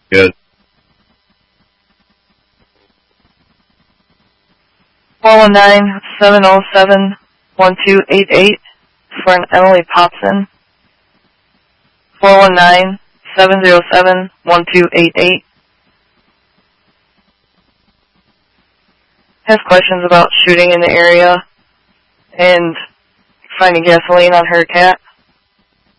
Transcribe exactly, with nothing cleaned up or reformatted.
Good. four one nine, seven oh seven, one two eight eight for an Emily Popson. four one nine, seven oh seven, one two eight eight. Has questions about shooting in the area and finding gasoline on her cat.